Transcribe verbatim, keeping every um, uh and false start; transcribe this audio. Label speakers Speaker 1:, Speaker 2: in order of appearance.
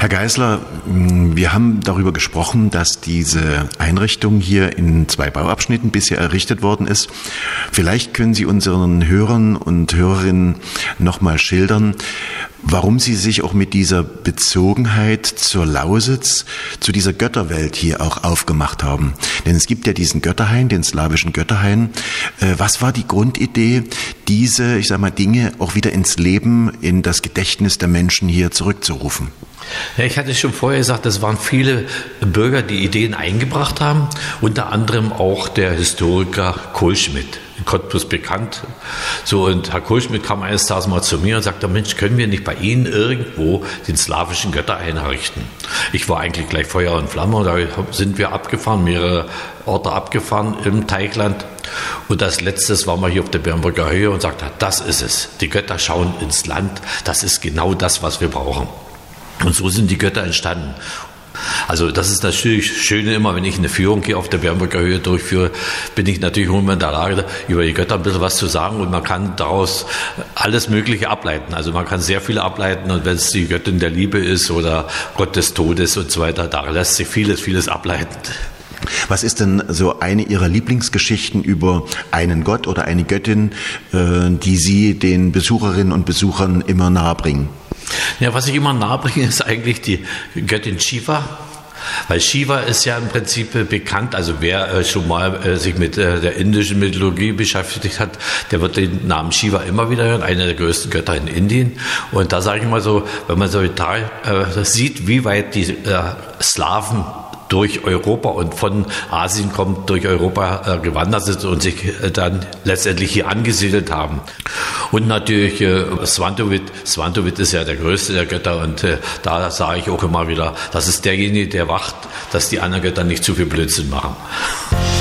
Speaker 1: Herr Geisler, wir haben darüber gesprochen, dass diese Einrichtung hier in zwei Bauabschnitten bisher errichtet worden ist. Vielleicht können Sie unseren Hörern und Hörerinnen nochmal schildern, warum Sie sich auch mit dieser Bezogenheit zur Lausitz, zu dieser Götterwelt hier auch aufgemacht haben. Denn es gibt ja diesen Götterhain, den slawischen Götterhain. Was war die Grundidee, diese, ich sag mal, Dinge auch wieder ins Leben, in das Gedächtnis der Menschen hier zurückzurufen?
Speaker 2: Ja, ich hatte schon vorher gesagt, es waren viele Bürger, die Ideen eingebracht haben, unter anderem auch der Historiker Kohlschmidt, in Cottbus bekannt. So, und Herr Kohlschmidt kam eines Tages mal zu mir und sagte, Mensch, können wir nicht bei Ihnen irgendwo den slawischen Götterhain errichten? Ich war eigentlich gleich Feuer und Flamme, und da sind wir abgefahren, mehrere Orte abgefahren im Teichland. Und als letztes waren wir hier auf der Bernburger Höhe und sagten, das ist es. Die Götter schauen ins Land, das ist genau das, was wir brauchen. Und so sind die Götter entstanden. Also das ist natürlich das Schöne immer, wenn ich eine Führung hier auf der Bernburger Höhe durchführe, bin ich natürlich immer in der Lage, über die Götter ein bisschen was zu sagen, und man kann daraus alles Mögliche ableiten. Also man kann sehr viel ableiten, und wenn es die Göttin der Liebe ist oder Gott des Todes und so weiter, da lässt sich vieles, vieles ableiten.
Speaker 1: Was ist denn so eine Ihrer Lieblingsgeschichten über einen Gott oder eine Göttin, die Sie den Besucherinnen und Besuchern immer nahebringen?
Speaker 2: Ja, was ich immer nahebringe, ist eigentlich die Göttin Shiva. Weil Shiva ist ja im Prinzip bekannt, also wer äh, schon mal äh, sich mit äh, der indischen Mythologie beschäftigt hat, der wird den Namen Shiva immer wieder hören, einer der größten Götter in Indien. Und da sage ich mal so, wenn man so total äh, sieht, wie weit die äh, Slawen durch Europa und von Asien kommt, durch Europa äh, gewandert sind und sich äh, dann letztendlich hier angesiedelt haben. Und natürlich äh, Svantuvit. Svantuvit ist ja der größte der Götter, und äh, da sage ich auch immer wieder, das ist derjenige, der wacht, dass die anderen Götter nicht zu viel Blödsinn machen.